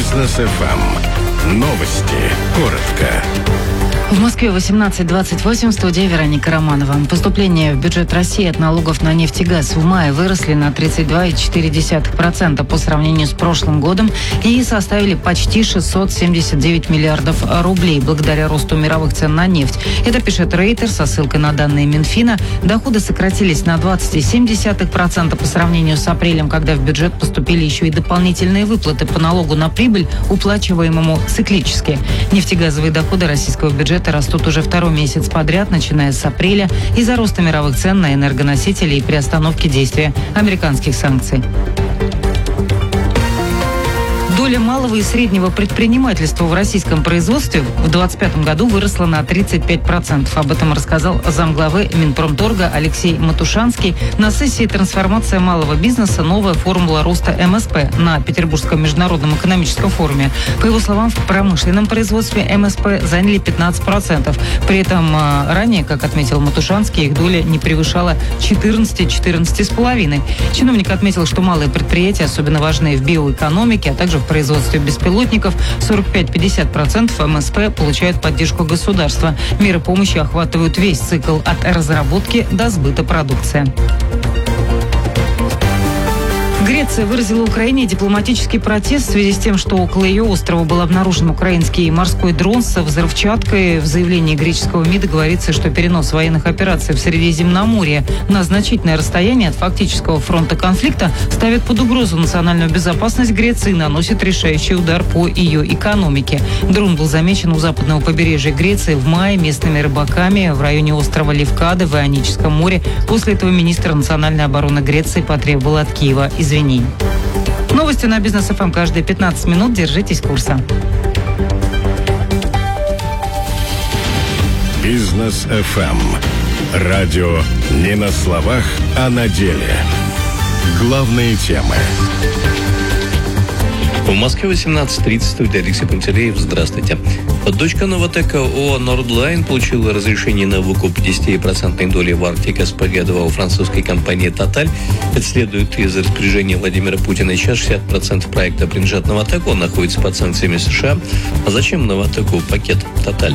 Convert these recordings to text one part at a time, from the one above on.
Бизнес ФМ. Новости. Коротко. В Москве 18:28, в студии Вероника Романова. Поступления в бюджет России от налогов на нефть и газ в мае выросли на 32,4% по сравнению с прошлым годом и составили почти 679 миллиардов рублей благодаря росту мировых цен на нефть. Это пишет Рейтер со ссылкой на данные Минфина. Доходы сократились на 20,7% по сравнению с апрелем, когда в бюджет поступили еще и дополнительные выплаты по налогу на прибыль, уплачиваемому циклически. Нефтегазовые доходы российского бюджета растут уже второй месяц подряд, начиная с апреля, из-за роста мировых цен на энергоносители и приостановки действия американских санкций. Доля малого и среднего предпринимательства в российском производстве в 2025 году выросла на 35%. Об этом рассказал замглавы Минпромторга Алексей Матушанский на сессии «Трансформация малого бизнеса. Новая формула роста МСП» на Петербургском международном экономическом форуме. По его словам, в промышленном производстве МСП заняли 15%. При этом ранее, как отметил Матушанский, их доля не превышала 14,5%. Чиновник отметил, что малые предприятия особенно важны в биоэкономике, а также в производстве беспилотников. 45-50% МСП получают поддержку государства. Меры помощи охватывают весь цикл от разработки до сбыта продукции. Греция выразила Украине дипломатический протест в связи с тем, что около ее острова был обнаружен украинский морской дрон со взрывчаткой. В заявлении греческого МИДа говорится, что перенос военных операций в Средиземноморье на значительное расстояние от фактического фронта конфликта ставит под угрозу национальную безопасность Греции и наносит решающий удар по ее экономике. Дрон был замечен у западного побережья Греции в мае местными рыбаками в районе острова Левкады в Ионическом море. После этого министр национальной обороны Греции потребовал от Киева извинений. Новости на Бизнес ФМ каждые 15 минут. Держитесь курса. Бизнес ФМ. Радио не на словах, а на деле. Главные темы. В Москве 18:30, студия Алексей Пантелеев. Здравствуйте. Дочка Новатэка ООО «Нордлайн» получила разрешение на выкуп 10% доли в Арктик СПГ-2 у французской компании «Тоталь». Это следует из распоряжения Владимира Путина. Сейчас 60% проекта принадлежат Новатэку, он находится под санкциями США. А зачем Новатэку пакет «Тоталь»?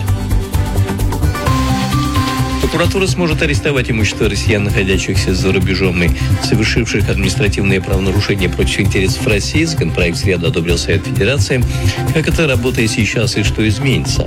Прокуратура сможет арестовать имущество россиян, находящихся за рубежом и совершивших административные правонарушения против интересов России. Законопроект в среду одобрил Совет Федерации. Как это работает сейчас и что изменится?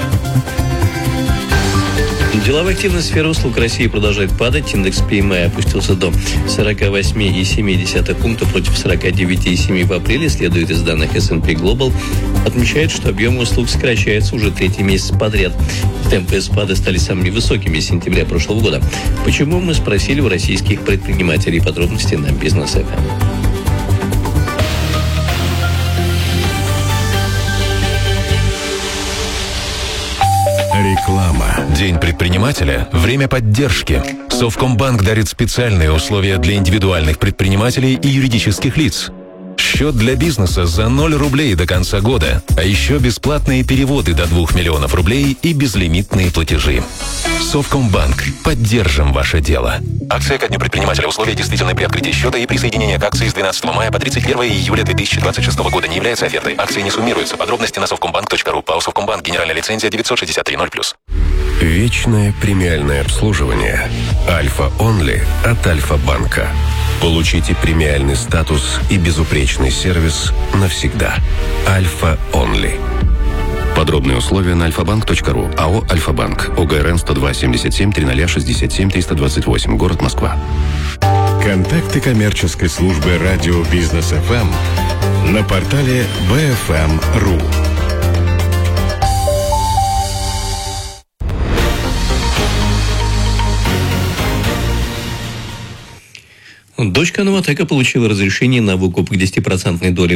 Деловая активность сферы услуг России продолжает падать. Индекс PMI опустился до 48,7 пункта против 49,7 в апреле, следует из данных S&P Global. Отмечает, что объемы услуг сокращаются уже третий месяц подряд. Темпы спада стали самыми высокими с сентября прошлого года. Почему, мы спросили у российских предпринимателей. Подробности на Бизнес ФМ. Реклама. День предпринимателя – время поддержки. Совкомбанк дарит специальные условия для индивидуальных предпринимателей и юридических лиц. Счет для бизнеса за 0 рублей до конца года, а еще бесплатные переводы до 2 миллионов рублей и безлимитные платежи. Совкомбанк. Поддержим ваше дело. Акция ко дню предпринимателя. Условия действительны при открытии счета и присоединение к акции с 12 мая по 31 июля 2026 года не является офертой. Акции не суммируются. Подробности на совкомбанк.ру. ПАО «Совкомбанк». Генеральная лицензия 963-0+. Вечное премиальное обслуживание. Альфа Онли от Альфа-банка. Получите премиальный статус и безупречный сервис навсегда. Альфа Онли. Подробные условия на альфабанк.ру. АО «Альфа-банк». ОГРН 102-77-300-67-328. Город Москва. Контакты коммерческой службы радио Бизнес ФМ на портале bfm.ru. Дочка Новатэка получила разрешение на выкуп 10% доли